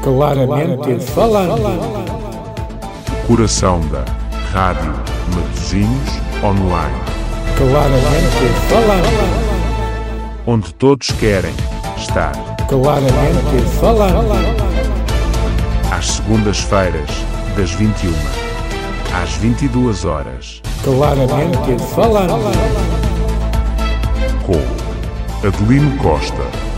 Claramente falando. Coração da Rádio Matosinhos Online. Claramente falando. Onde todos querem estar. Claramente falando. Às segundas-feiras, das 21 às 22 horas. Claramente falando. Com Adelino Costa.